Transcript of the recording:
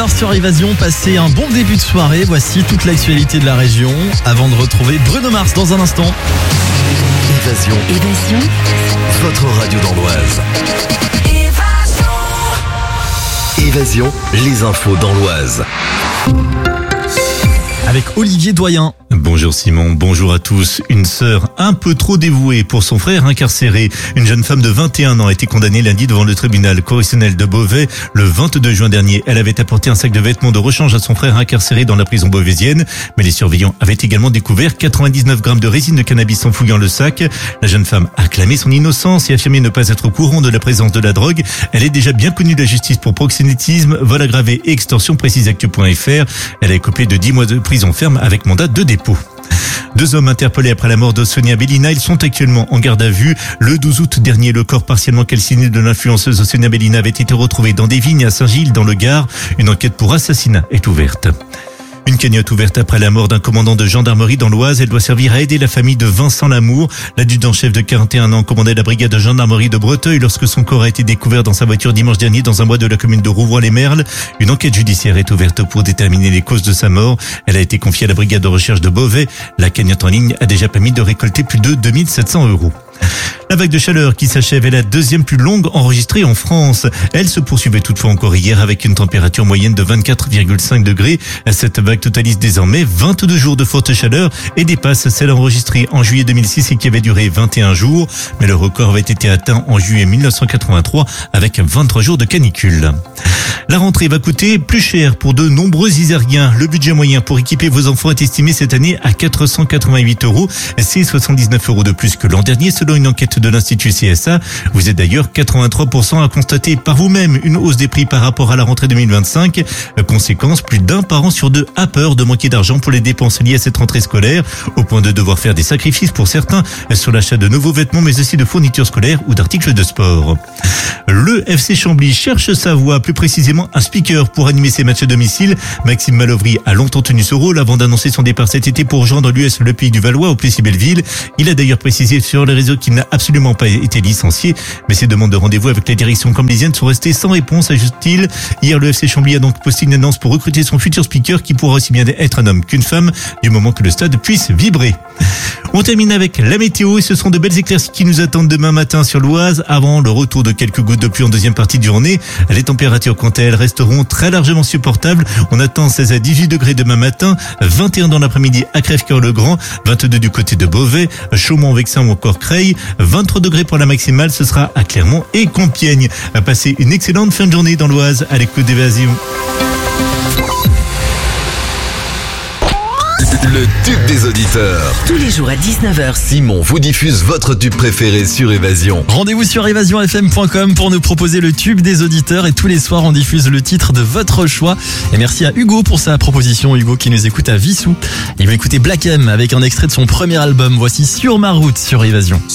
19h sur Évasion, passez un bon début de soirée. Voici toute l'actualité de la région avant de retrouver Bruno Mars dans un instant. Évasion. Votre radio dans l'Oise. Évasion, les infos dans l'Oise. Avec Olivier Doyen. Bonjour Simon, bonjour à tous. Une sœur un peu trop dévouée pour son frère incarcéré. Une jeune femme de 21 ans a été condamnée lundi devant le tribunal correctionnel de Beauvais. Le 22 juin dernier, elle avait apporté un sac de vêtements de rechange à son frère incarcéré dans la prison beauvaisienne. Mais les surveillants avaient également découvert 99 grammes de résine de cannabis en fouillant le sac. La jeune femme a clamé son innocence et affirmé ne pas être au courant de la présence de la drogue. Elle est déjà bien connue de la justice pour proxénétisme, vol aggravé et extorsion, précise actu.fr. Elle a écopé de 10 mois de prison ferme avec mandat de dépôt. 2 hommes interpellés après la mort de Sonia Bellina, ils sont actuellement en garde à vue. Le 12 août dernier, le corps partiellement calciné de l'influenceuse Sonia Bellina avait été retrouvé dans des vignes à Saint-Gilles, dans le Gard. Une enquête pour assassinat est ouverte. Une cagnotte ouverte après la mort d'un commandant de gendarmerie dans l'Oise. Elle doit servir à aider la famille de Vincent Lamour. L'adjudant-chef de 41 ans commandait la brigade de gendarmerie de Breteuil lorsque son corps a été découvert dans sa voiture dimanche dernier dans un bois de la commune de Rouvroy-les-Merles. Une enquête judiciaire est ouverte pour déterminer les causes de sa mort. Elle a été confiée à la brigade de recherche de Beauvais. La cagnotte en ligne a déjà permis de récolter plus de 2700 €. La vague de chaleur qui s'achève est la deuxième plus longue enregistrée en France. Elle se poursuivait toutefois encore hier avec une température moyenne de 24,5 degrés. Cette vague totalise désormais 22 jours de forte chaleur et dépasse celle enregistrée en juillet 2006 et qui avait duré 21 jours. Mais le record avait été atteint en juillet 1983 avec 23 jours de canicule. La rentrée va coûter plus cher pour de nombreux Isériens. Le budget moyen pour équiper vos enfants est estimé cette année à 488 €. C'est 79 € de plus que l'an dernier selon une enquête de l'Institut CSA. Vous êtes d'ailleurs 83% à constater par vous-même une hausse des prix par rapport à la rentrée 2025. Conséquence, plus d'un parent sur deux a peur de manquer d'argent pour les dépenses liées à cette rentrée scolaire, au point de devoir faire des sacrifices pour certains sur l'achat de nouveaux vêtements mais aussi de fournitures scolaires ou d'articles de sport. Le FC Chambly cherche sa voix, plus précisément un speaker pour animer ses matchs à domicile. Maxime Malovry a longtemps tenu ce rôle avant d'annoncer son départ cet été pour rejoindre l'US Le Pays du Valois au Plessis-Belleville. Il a d'ailleurs précisé sur les réseaux qu'il n'a absolument pas été licencié, mais ses demandes de rendez-vous avec la direction camblysienne sont restées sans réponse, ajoute-t-il. Hier, le FC Chambly a donc posté une annonce pour recruter son futur speaker qui pourra aussi bien être un homme qu'une femme, du moment que le stade puisse vibrer. On termine avec la météo et ce sont de belles éclaircies qui nous attendent demain matin sur l'Oise avant le retour de quelques gouttes de pluie en deuxième partie de journée. Les températures quant à elles resteront très largement supportables. On attend 16 à 18 degrés demain matin, 21 dans l'après-midi à Crèvecoeur-le-Grand, 22 du côté de Beauvais, Chaumont-Vexin ou encore Creil, 23 degrés pour la maximale, ce sera à Clermont et Compiègne. Passez une excellente fin de journée dans l'Oise à l'écoute d'Évasion. Le tube des auditeurs. Tous les jours à 19h. Simon vous diffuse votre tube préféré sur Évasion. Rendez-vous sur évasionfm.com pour nous proposer le tube des auditeurs et tous les soirs on diffuse le titre de votre choix. Et merci à Hugo pour sa proposition. Hugo qui nous écoute à Vissou. Il va écouter Black M avec un extrait de son premier album. Voici Sur ma route sur Évasion.